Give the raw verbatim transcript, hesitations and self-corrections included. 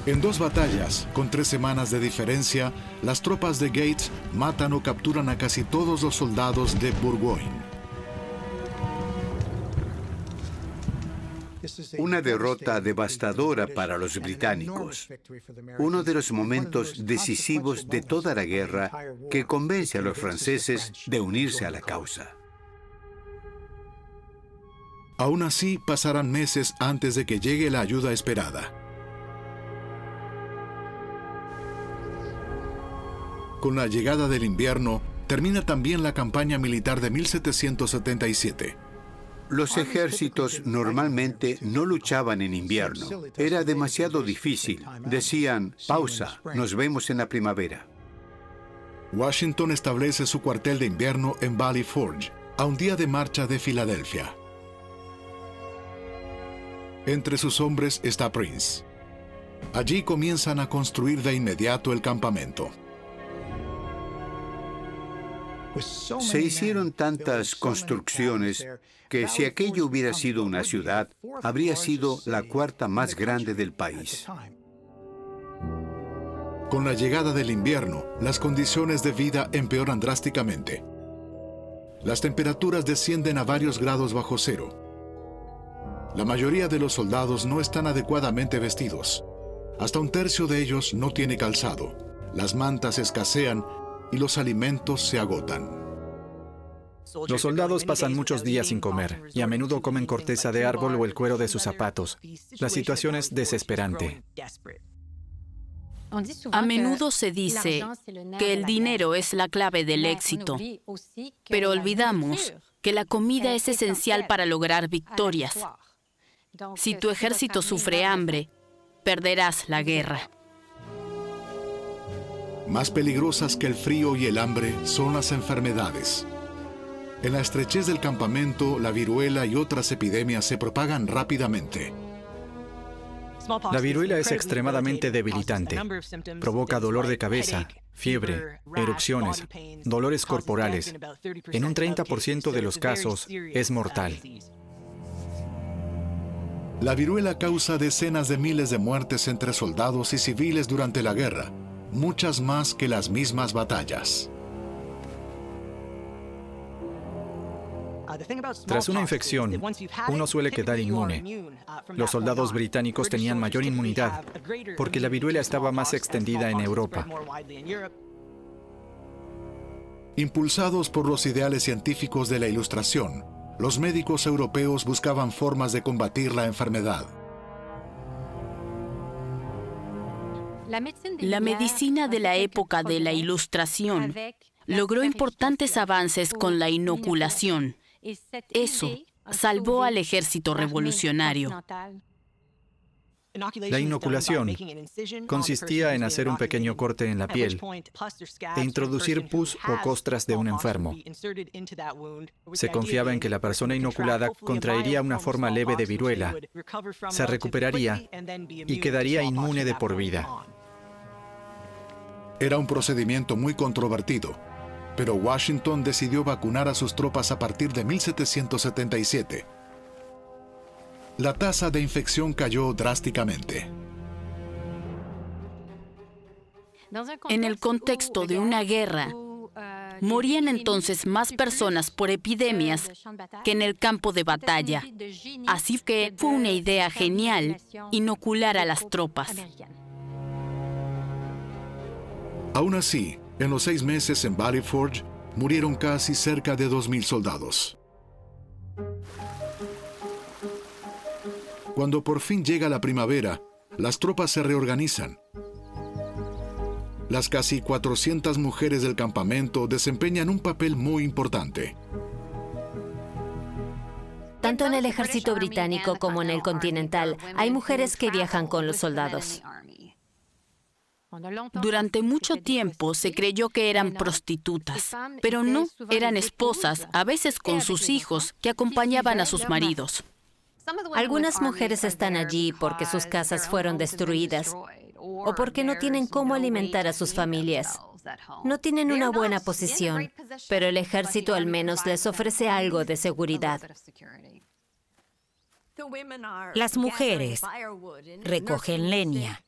En dos batallas, con tres semanas de diferencia, las tropas de Gates matan o capturan a casi todos los soldados de Burgoyne. Una derrota devastadora para los británicos. Uno de los momentos decisivos de toda la guerra que convence a los franceses de unirse a la causa. Aún así, pasarán meses antes de que llegue la ayuda esperada. Con la llegada del invierno, termina también la campaña militar de mil setecientos setenta y siete. Los ejércitos normalmente no luchaban en invierno. Era demasiado difícil. Decían, pausa, nos vemos en la primavera. Washington establece su cuartel de invierno en Valley Forge, a un día de marcha de Filadelfia. Entre sus hombres está Prince. Allí comienzan a construir de inmediato el campamento. Se hicieron tantas construcciones que si aquello hubiera sido una ciudad, habría sido la cuarta más grande del país. Con la llegada del invierno, las condiciones de vida empeoran drásticamente. Las temperaturas descienden a varios grados bajo cero. La mayoría de los soldados no están adecuadamente vestidos. Hasta un tercio de ellos no tiene calzado. Las mantas escasean y los alimentos se agotan. Los soldados pasan muchos días sin comer y a menudo comen corteza de árbol o el cuero de sus zapatos. La situación es desesperante. A menudo se dice que el dinero es la clave del éxito, pero olvidamos que la comida es esencial para lograr victorias. Si tu ejército sufre hambre, perderás la guerra. Más peligrosas que el frío y el hambre son las enfermedades. En la estrechez del campamento, la viruela y otras epidemias se propagan rápidamente. La viruela es extremadamente debilitante. Provoca dolor de cabeza, fiebre, erupciones, dolores corporales. En un treinta por ciento de los casos es mortal. La viruela causa decenas de miles de muertes entre soldados y civiles durante la guerra, muchas más que las mismas batallas. Tras una infección, uno suele quedar inmune. Los soldados británicos tenían mayor inmunidad porque la viruela estaba más extendida en Europa. Impulsados por los ideales científicos de la Ilustración, los médicos europeos buscaban formas de combatir la enfermedad. La medicina de la época de la Ilustración logró importantes avances con la inoculación. Eso salvó al ejército revolucionario. La inoculación consistía en hacer un pequeño corte en la piel e introducir pus o costras de un enfermo. Se confiaba en que la persona inoculada contraería una forma leve de viruela, se recuperaría y quedaría inmune de por vida. Era un procedimiento muy controvertido, pero Washington decidió vacunar a sus tropas a partir de mil setecientos setenta y siete. La tasa de infección cayó drásticamente. En el contexto de una guerra, morían entonces más personas por epidemias que en el campo de batalla. Así que fue una idea genial inocular a las tropas. Aún así, en los seis meses en Valley Forge, murieron casi cerca de dos mil soldados. Cuando por fin llega la primavera, las tropas se reorganizan. Las casi cuatrocientas mujeres del campamento desempeñan un papel muy importante. Tanto en el ejército británico como en el continental, hay mujeres que viajan con los soldados. Durante mucho tiempo se creyó que eran prostitutas, pero no, eran esposas, a veces con sus hijos, que acompañaban a sus maridos. Algunas mujeres están allí porque sus casas fueron destruidas o porque no tienen cómo alimentar a sus familias. No tienen una buena posición, pero el ejército al menos les ofrece algo de seguridad. Las mujeres recogen leña